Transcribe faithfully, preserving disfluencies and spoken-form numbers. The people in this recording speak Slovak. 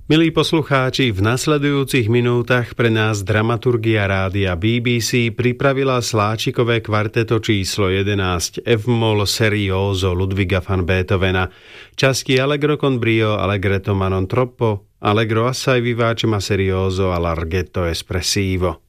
Milí poslucháči, v nasledujúcich minútach pre nás dramaturgia rádia bé bé cé pripravila Sláčikové kvarteto číslo jedenásť F-moll serioso Ludwiga van Beethovena, časti Allegro con brio, Allegretto ma non troppo, Allegro assai vivace ma serioso a larghetto espressivo.